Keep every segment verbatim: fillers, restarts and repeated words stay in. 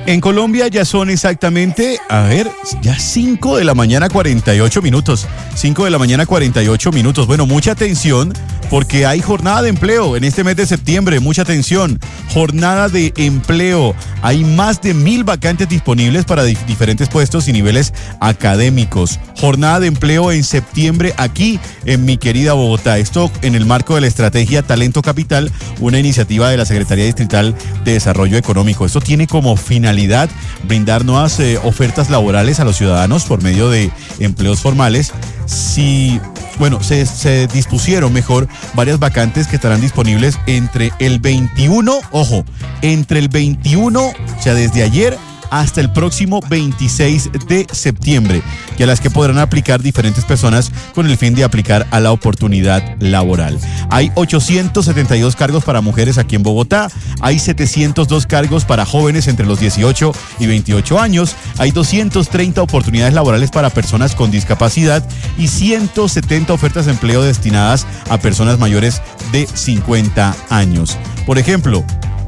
En Colombia ya son exactamente, a ver, ya cinco de la mañana cuarenta y ocho minutos. cinco de la mañana cuarenta y ocho minutos. Bueno, mucha atención porque hay jornada de empleo en este mes de septiembre. Mucha atención. Jornada de empleo. Hay más de mil vacantes disponibles para dif- diferentes puestos y niveles académicos. Jornada de empleo en septiembre aquí en mi querida Bogotá. Esto en el marco de la estrategia Talento Capital, una iniciativa de la Secretaría Distrital de Desarrollo Económico. Esto tiene como finalidad brindar nuevas eh, ofertas laborales a los ciudadanos por medio de empleos formales. Si, bueno, se, se dispusieron mejor varias vacantes que estarán disponibles entre el veintiuno, ojo, entre el veintiuno, o sea, desde ayer hasta el próximo veintiséis de septiembre, y a las que podrán aplicar diferentes personas con el fin de aplicar a la oportunidad laboral. Hay ochocientos setenta y dos cargos para mujeres aquí en Bogotá, hay setecientos dos cargos para jóvenes entre los dieciocho y veintiocho años, hay doscientas treinta oportunidades laborales para personas con discapacidad y ciento setenta ofertas de empleo destinadas a personas mayores de cincuenta años. Por ejemplo,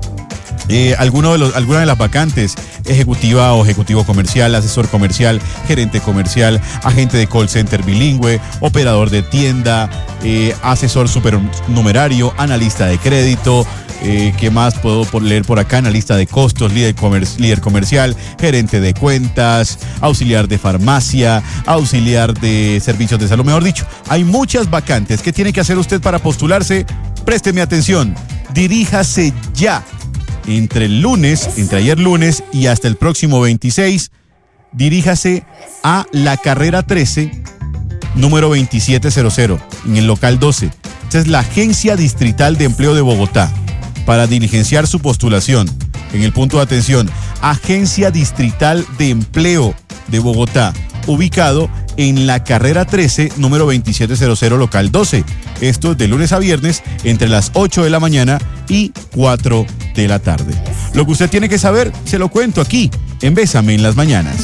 Eh, alguno de los, alguna de las vacantes: ejecutiva o ejecutivo comercial, asesor comercial, gerente comercial, agente de call center bilingüe, operador de tienda, eh, asesor supernumerario, analista de crédito. Eh, ¿Qué más puedo por leer por acá? Analista de costos, líder, comer, líder comercial, gerente de cuentas, auxiliar de farmacia, auxiliar de servicios de salud. Mejor dicho, hay muchas vacantes. ¿Qué tiene que hacer usted para postularse? Présteme atención. Diríjase ya. Entre el lunes, entre ayer lunes y hasta el próximo veintiséis, diríjase a la carrera trece, número veintisiete cero cero, en el local doce. Esta es la Agencia Distrital de Empleo de Bogotá, para diligenciar su postulación. En el punto de atención, Agencia Distrital de Empleo de Bogotá, ubicado en la carrera trece, número veintisiete cero cero, local doce. Esto de lunes a viernes entre las ocho de la mañana y cuatro de la tarde. Lo que usted tiene que saber, se lo cuento aquí, en Bésame en las Mañanas.